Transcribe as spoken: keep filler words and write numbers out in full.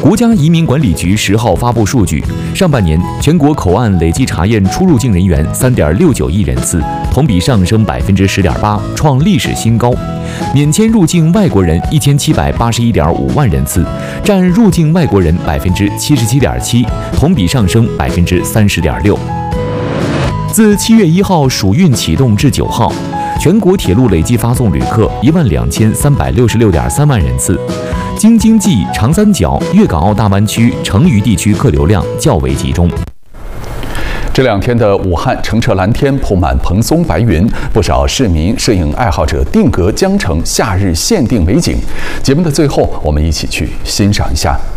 国家移民管理局十号发布数据，上半年全国口岸累计查验出入境人员三点六九亿人次，同比上升百分之十点八，创历史新高。免签入境外国人一千七百八十一点五万人次，占入境外国人百分之七十七点七，同比上升百分之三十点六。自七月一号暑运启动至九号，全国铁路累计发送旅客一万两千三百六十六点三万人次。京津冀、长三角、粤港澳大湾区、成渝地区客流量较为集中。 这两天的武汉澄澈蓝天，铺满蓬松白云，不少市民、摄影爱好者定格江城夏日限定美景。节目的最后，我们一起去欣赏一下。